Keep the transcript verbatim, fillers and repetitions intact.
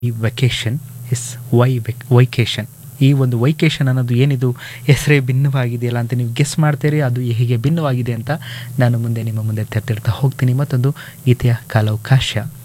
ಈ vacation is why ವೆಕ್ ವೈಕೇಷನ್. ಈ ಒಂದು ವೈಕೇಷನ್ ಅನ್ನೋದು ಏನಿದು ಹೆಸರೇ ಭಿನ್ನವಾಗಿದೆಯಲ್ಲ ಅಂತ ನೀವು ಗೆಸ್ ಮಾಡ್ತೀರಿ. ಅದು ಹೇಗೆ ಭಿನ್ನವಾಗಿದೆ ಅಂತ ನಾನು ಮುಂದೆ ನಿಮ್ಮ ಮುಂದೆ ತೆರೆದಿಡ್ತಾ ಹೋಗ್ತೀನಿ. ಮತ್ತೊಂದು ಗೀತೆಯ ಕಾಲಾವಕಾಶ.